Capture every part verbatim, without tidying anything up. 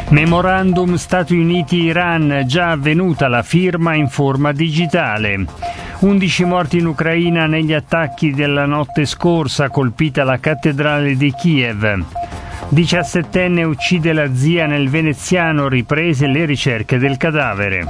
Memorandum Stati Uniti-Iran, già avvenuta la firma in forma digitale. undici morti in Ucraina negli attacchi della notte scorsa, colpita la cattedrale di Kiev. diciassettenne uccide la zia nel veneziano, riprese le ricerche del cadavere.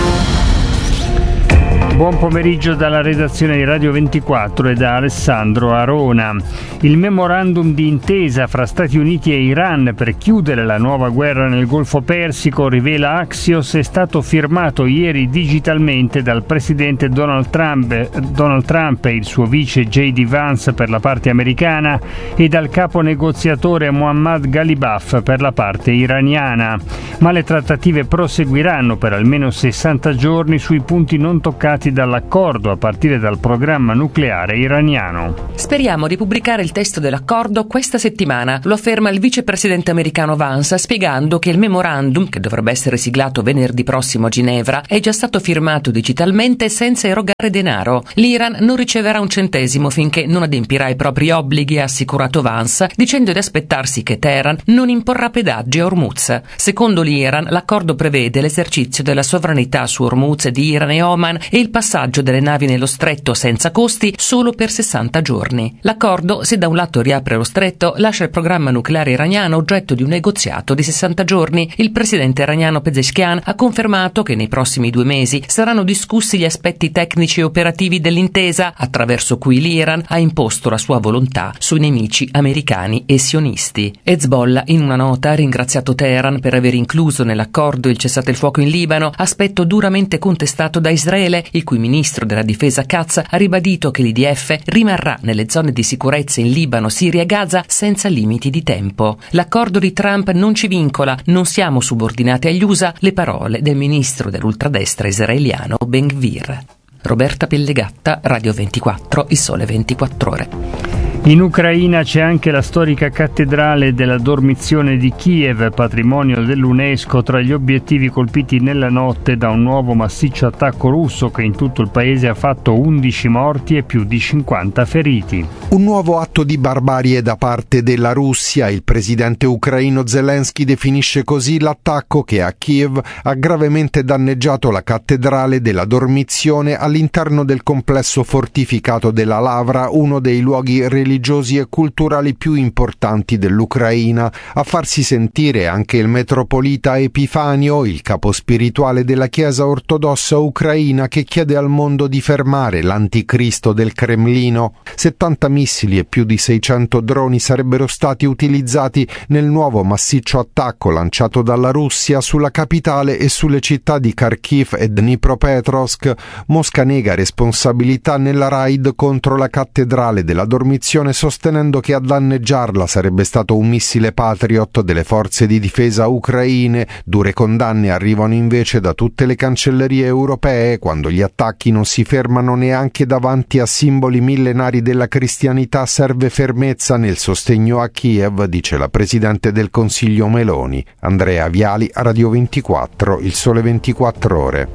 Buon pomeriggio dalla redazione di Radio ventiquattro e da Alessandro Arona. Il memorandum di intesa fra Stati Uniti e Iran per chiudere la nuova guerra nel Golfo Persico, rivela Axios, è stato firmato ieri digitalmente dal presidente Donald Trump, Donald Trump e il suo vice J D Vance per la parte americana e dal capo negoziatore Mohammad Ghalibaf per la parte iraniana. Ma le trattative proseguiranno per almeno sessanta giorni sui punti non toccati dall'accordo, a partire dal programma nucleare iraniano. Speriamo di pubblicare il testo dell'accordo questa settimana, lo afferma il vicepresidente americano Vance, spiegando che il memorandum, che dovrebbe essere siglato venerdì prossimo a Ginevra, è già stato firmato digitalmente senza erogare denaro. L'Iran non riceverà un centesimo finché non adempirà i propri obblighi, ha assicurato Vance, dicendo di aspettarsi che Teheran non imporrà pedaggi a Hormuz. Secondo l'Iran, l'accordo prevede l'esercizio della sovranità su Hormuz di Iran e Oman e il passaggio delle navi nello stretto senza costi solo per sessanta giorni. L'accordo, se da un lato riapre lo stretto, lascia il programma nucleare iraniano oggetto di un negoziato di sessanta giorni. Il presidente iraniano Pezeshkian ha confermato che nei prossimi due mesi saranno discussi gli aspetti tecnici e operativi dell'intesa, attraverso cui l'Iran ha imposto la sua volontà sui nemici americani e sionisti. Hezbollah, in una nota, ha ringraziato Teheran per aver incluso nell'accordo il cessate il fuoco in Libano, aspetto duramente contestato da Israele, il cui ministro della difesa Katz ha ribadito che l'I D F rimarrà nelle zone di sicurezza in Libano, Siria e Gaza senza limiti di tempo. L'accordo di Trump non ci vincola, non siamo subordinati agli U S A, le parole del ministro dell'ultradestra israeliano Ben Gvir. Roberta Pellegatta, Radio ventiquattro, Il Sole ventiquattro Ore. In Ucraina c'è anche la storica cattedrale della Dormizione di Kiev, patrimonio dell'UNESCO, tra gli obiettivi colpiti nella notte da un nuovo massiccio attacco russo che in tutto il paese ha fatto undici morti e più di cinquanta feriti. Un nuovo atto di barbarie da parte della Russia. Il presidente ucraino Zelensky definisce così l'attacco che a Kiev ha gravemente danneggiato la cattedrale della Dormizione all'interno del complesso fortificato della Lavra, uno dei luoghi religiosi religiosi e culturali più importanti dell'Ucraina. A farsi sentire anche il metropolita Epifanio, il capo spirituale della Chiesa ortodossa ucraina, che chiede al mondo di fermare l'anticristo del Cremlino. settanta missili e più di seicento droni sarebbero stati utilizzati nel nuovo massiccio attacco lanciato dalla Russia sulla capitale e sulle città di Kharkiv e Dnipropetrovsk. Mosca nega responsabilità nella raid contro la cattedrale della Dormizione, sostenendo che a danneggiarla sarebbe stato un missile Patriot delle forze di difesa ucraine. Dure condanne arrivano invece da tutte le cancellerie europee, quando gli attacchi non si fermano neanche davanti a simboli millenari della cristianità. Serve fermezza nel sostegno a Kiev, dice la presidente del Consiglio Meloni. Andrea Viali, Radio ventiquattro, Il Sole ventiquattro Ore.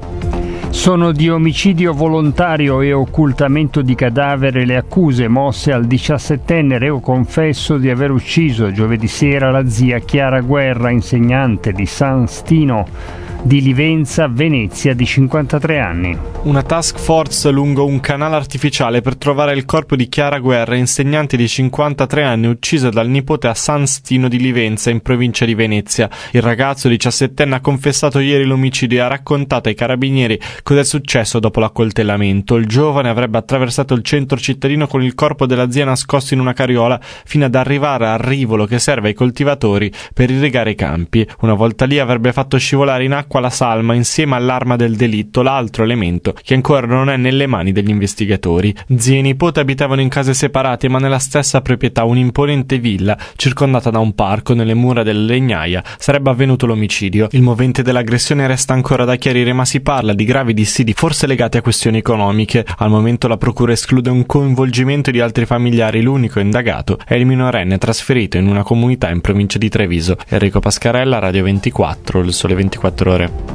Sono di omicidio volontario e occultamento di cadavere le accuse mosse al diciassettenne reo confesso di aver ucciso giovedì sera la zia Chiara Guerra, insegnante di San Stino di Livenza, Venezia, di cinquantatré anni. Una task force lungo un canale artificiale per trovare il corpo di Chiara Guerra, insegnante di cinquantatré anni, uccisa dal nipote a San Stino di Livenza, in provincia di Venezia. Il ragazzo diciassettenne ha confessato ieri l'omicidio e ha raccontato ai carabinieri cosa è successo dopo l'accoltellamento. Il giovane avrebbe attraversato il centro cittadino con il corpo della zia nascosto in una carriola fino ad arrivare al rivolo che serve ai coltivatori per irrigare i campi. Una volta lì avrebbe fatto scivolare in acqua la salma insieme all'arma del delitto, l'altro elemento che ancora non è nelle mani degli investigatori. Zia e nipote abitavano in case separate ma nella stessa proprietà, un'imponente villa circondata da un parco. Nelle mura della legnaia sarebbe avvenuto l'omicidio. Il movente dell'aggressione resta ancora da chiarire, ma si parla di gravi dissidi, forse legati a questioni economiche. Al momento la procura esclude un coinvolgimento di altri familiari. L'unico indagato è il minorenne trasferito in una comunità in provincia di Treviso. Enrico Pascarella, Radio ventiquattro, Il Sole ventiquattro Ore.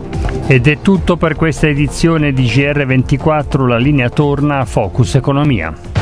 Ed è tutto per questa edizione di G R ventiquattro. La linea torna a Focus Economia.